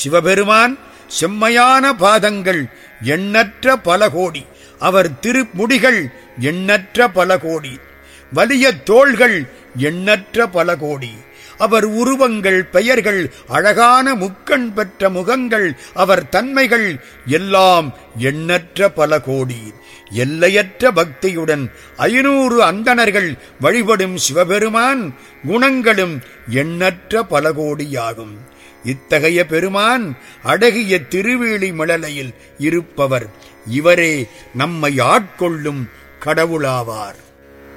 சிவபெருமான் செம்மையான பாதங்கள் எண்ணற்ற பல கோடி, அவர் திருமுடிகள் எண்ணற்ற பல கோடி, வலிய தோள்கள் எண்ணற்ற பல கோடி, அவர் உருவங்கள் பெயர்கள் அழகான முக்கண் பெற்ற முகங்கள், அவர் தன்மைகள் எல்லாம் எண்ணற்ற பல கோடி. எல்லையற்ற பக்தியுடன் 500 அந்தணர்கள் வழிபடும் சிவபெருமான் குணங்களும் எண்ணற்ற பல கோடியாகும். இத்தகைய பெருமான் அழகிய திருவேலி மழலையில் இருப்பவர். இவரே நம்மை ஆட்கொள்ளும் கடவுளாவார்.